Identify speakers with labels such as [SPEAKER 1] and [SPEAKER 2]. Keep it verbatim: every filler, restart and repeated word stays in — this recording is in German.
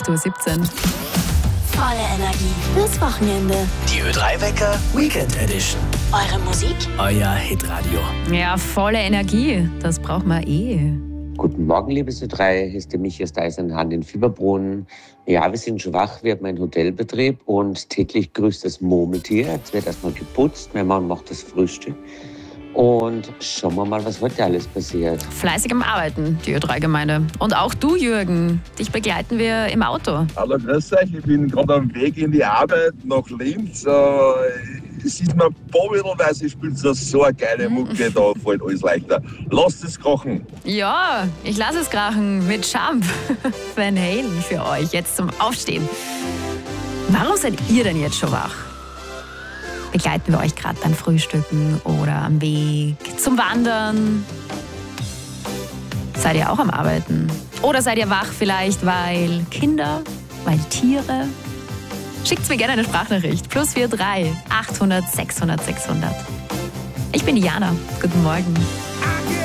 [SPEAKER 1] acht Uhr siebzehn.
[SPEAKER 2] Volle Energie fürs Wochenende.
[SPEAKER 3] Die Ö drei Wecker Weekend Edition.
[SPEAKER 2] Eure Musik?
[SPEAKER 3] Euer Hitradio.
[SPEAKER 1] Ja, volle Energie. Das braucht man eh.
[SPEAKER 4] Guten Morgen, liebe Ö drei. Hier ist der Michi aus Deisenhahn in Fieberbrunnen. Ja, wir sind schon wach. Wir haben einen Hotelbetrieb und täglich grüßt das Murmeltier. Jetzt wird erstmal geputzt. Mein Mann macht das Frühstück. Und schauen wir mal, was heute alles passiert.
[SPEAKER 1] Fleißig am Arbeiten, die Ö drei Gemeinde. Und auch du, Jürgen. Dich begleiten wir im Auto.
[SPEAKER 5] Hallo, grüß euch. Ich bin gerade am Weg in die Arbeit nach Linz. Äh, es ist mir bobbelweise, spielt so eine geile Mucke, da fällt alles leichter. Lasst es krachen.
[SPEAKER 1] Ja, ich lasse es krachen mit Champ. Van Halen für euch, jetzt zum Aufstehen. Warum seid ihr denn jetzt schon wach? Begleiten wir euch gerade beim Frühstücken oder am Weg zum Wandern? Seid ihr auch am Arbeiten? Oder seid ihr wach vielleicht, weil Kinder, weil Tiere? Schickt mir gerne eine Sprachnachricht. plus vier drei achthundert sechshundert sechshundert. Ich bin die Jana. Guten Morgen.